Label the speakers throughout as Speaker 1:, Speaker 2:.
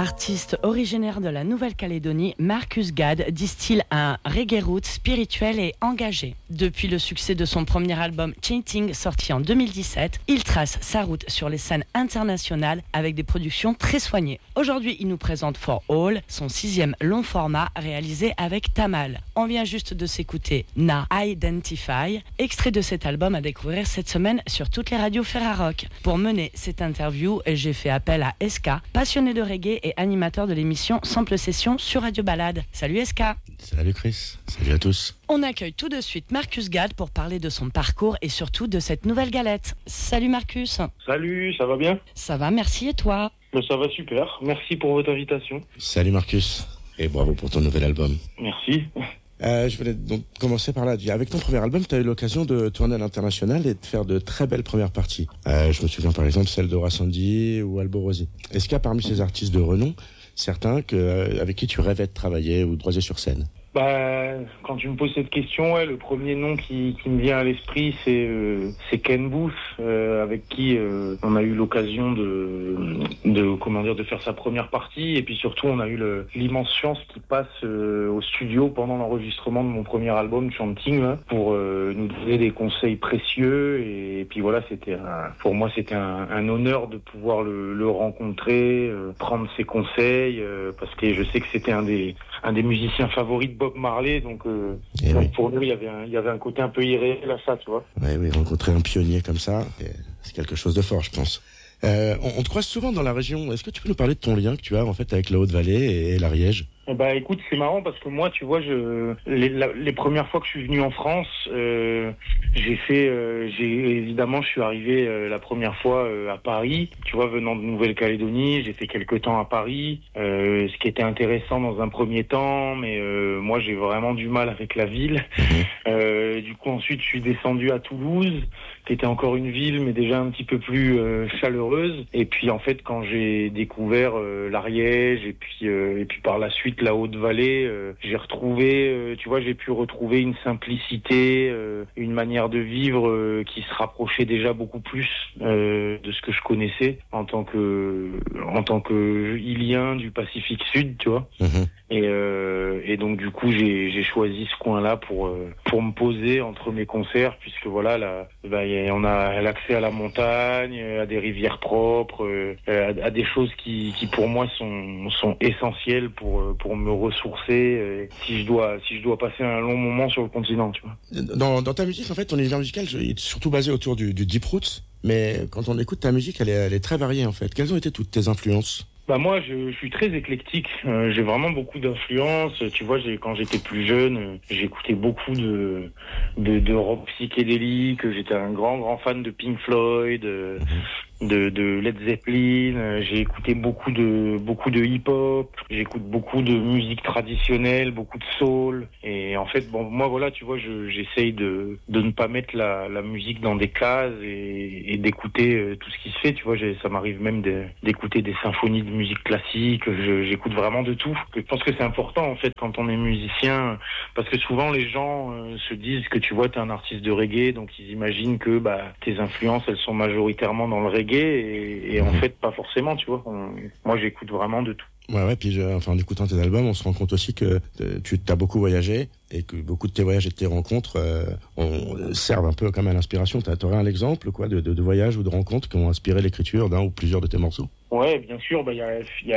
Speaker 1: Artiste originaire de la Nouvelle-Calédonie, Marcus Gad distille un reggae root spirituel et engagé. Depuis le succès de son premier album Chanting, sorti en 2017, il trace sa route sur les scènes internationales avec des productions très soignées. Aujourd'hui, il nous présente For All, son 6e long format réalisé avec Tamal. On vient juste de s'écouter Na Identify, extrait de cet album à découvrir cette semaine sur toutes les radios Ferrarock. Pour mener cette interview, j'ai fait appel à Eska, passionné de reggae et animateur de l'émission Sample Session sur Radio Balade. Salut Eska.
Speaker 2: Salut Chris, salut à tous.
Speaker 1: On accueille tout de suite Marcus Gad pour parler de son parcours et surtout de cette nouvelle galette. Salut Marcus.
Speaker 3: Salut, ça va bien ?
Speaker 1: Ça va, merci, et toi ?
Speaker 3: Ça va super, merci pour votre invitation.
Speaker 2: Salut Marcus, et bravo pour ton nouvel album.
Speaker 3: Merci.
Speaker 2: Je voulais donc commencer par là. Avec ton premier album, tu as eu l'occasion de tourner à l'international et de faire de très belles premières parties. Je me souviens par exemple celle d'Ora Sandy ou Alborosi. Est-ce qu'il y a parmi ces artistes de renom certains avec qui tu rêvais de travailler ou de croiser sur scène ?
Speaker 3: Quand tu me poses cette question, le premier nom qui me vient à l'esprit, c'est Ken Booth, avec qui on a eu l'occasion de faire sa première partie, et puis surtout on a eu l'immense chance qu'il passe au studio pendant l'enregistrement de mon premier album Chanting pour nous donner des conseils précieux, et puis voilà, pour moi c'était un honneur de pouvoir le rencontrer, prendre ses conseils, parce que je sais que c'était un des musiciens favoris de Bob Marley, donc pour nous il y avait un côté un peu irréel à ça, tu vois.
Speaker 2: Oui, rencontrer un pionnier comme ça, c'est quelque chose de fort, je pense. On te croise souvent dans la région. Est-ce que tu peux nous parler de ton lien que tu as en fait avec la Haute-Vallée et l'Ariège ?
Speaker 3: Écoute, c'est marrant parce que moi, tu vois, les premières fois que je suis venu en France, évidemment, je suis arrivé la première fois à Paris. Tu vois, venant de Nouvelle-Calédonie, j'ai fait quelques temps à Paris, ce qui était intéressant dans un premier temps, mais moi, j'ai vraiment du mal avec la ville. Du coup, ensuite, je suis descendu à Toulouse, qui était encore une ville, mais déjà un petit peu plus chaleureuse. Et puis, en fait, quand j'ai découvert l'Ariège et puis par la suite la Haute-Vallée, j'ai pu retrouver une simplicité, une manière de vivre qui se rapprochait déjà beaucoup plus de ce que je connaissais en tant que Ilien du Pacifique Sud, tu vois. Et donc du coup j'ai choisi ce coin-là pour me poser entre mes concerts, puisque voilà, on a l'accès à la montagne, à des rivières propres, à des choses qui pour moi sont essentielles pour me ressourcer si je dois passer un long moment sur le continent, tu vois.
Speaker 2: Dans ta musique, en fait, ton univers musical est surtout basé autour du deep roots, mais quand on écoute ta musique, elle est très variée en fait. Quelles ont été toutes tes influences ?
Speaker 3: Moi, je suis très éclectique. J'ai vraiment beaucoup d'influences. Tu vois, quand j'étais plus jeune, j'écoutais beaucoup de rock psychédélique. J'étais un grand fan de Pink Floyd, de Led Zeppelin. J'ai écouté beaucoup de hip-hop. J'écoute beaucoup de musique traditionnelle, beaucoup de soul. Et en fait, moi, voilà, tu vois, j'essaye de ne pas mettre la musique dans des cases et d'écouter tout ce qui se fait. Tu vois, ça m'arrive même d'écouter des symphonies de musique classique. J'écoute vraiment de tout. Je pense que c'est important, en fait, quand on est musicien, parce que souvent les gens se disent que, tu vois, t'es un artiste de reggae, donc ils imaginent que tes influences, elles sont majoritairement dans le reggae, et en fait, pas forcément, tu vois. Moi, j'écoute vraiment de tout.
Speaker 2: Ouais, puis en écoutant tes albums, on se rend compte aussi que tu as beaucoup voyagé et que beaucoup de tes voyages et de tes rencontres servent un peu comme à l'inspiration. T'aurais un exemple de voyages ou de rencontres qui ont inspiré l'écriture d'un ou plusieurs de tes morceaux ?
Speaker 3: Ouais, bien sûr. Il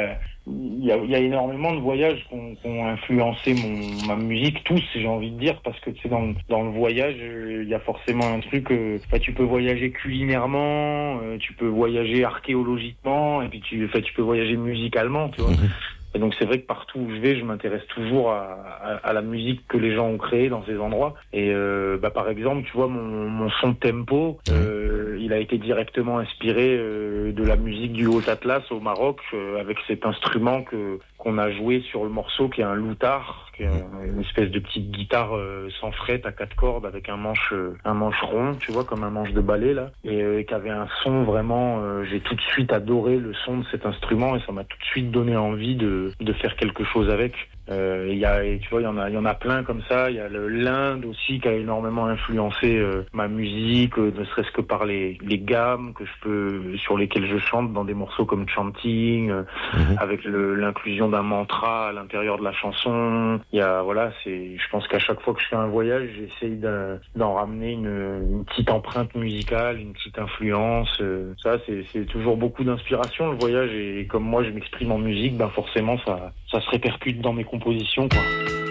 Speaker 3: y a énormément de voyages qui ont influencé ma musique, tous, j'ai envie de dire, parce que tu sais, dans le voyage, il y a forcément un truc. Tu peux voyager culinairement, tu peux voyager archéologiquement, et puis tu peux voyager musicalement, tu vois. Et donc c'est vrai que partout où je vais, je m'intéresse toujours à la musique que les gens ont créée dans ces endroits. Et par exemple, tu vois, mon son tempo, il a été directement inspiré de la musique du Haut Atlas au Maroc, avec cet instrument qu'on a joué sur le morceau, qui est un loutar, qui est une espèce de petite guitare sans fret à 4 cordes avec un manche rond, tu vois, comme un manche de ballet là, et qui avait un son vraiment. J'ai tout de suite adoré le son de cet instrument, et ça m'a tout de suite donné envie de faire quelque chose avec. Tu vois, il y en a plein comme ça. Il y a l'Inde aussi qui a énormément influencé ma musique, ne serait-ce que par les gammes sur lesquelles je chante dans des morceaux comme Chanting, avec l'inclusion d'un mantra à l'intérieur de la chanson. Je pense qu'à chaque fois que je fais un voyage, j'essaye d'en ramener une petite empreinte musicale, une petite influence. Ça, c'est toujours beaucoup d'inspiration, le voyage. Et comme moi, je m'exprime en musique, forcément, ça se répercute dans mes compositions, quoi.